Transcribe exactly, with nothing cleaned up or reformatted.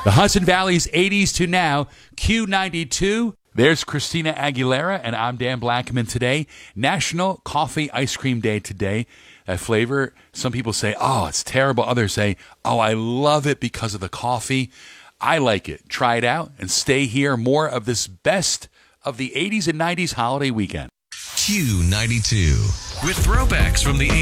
The Hudson Valley's eighties to now, Q ninety-two. There's Christina Aguilera, and I'm Dan Blackman today. National Coffee Ice Cream Day today. That flavor, some people say, oh, it's terrible. Others say, oh, I love it because of the coffee. I like it. Try it out and stay here. More of this best of the eighties and nineties holiday weekend. Q ninety-two with throwbacks from the eighties.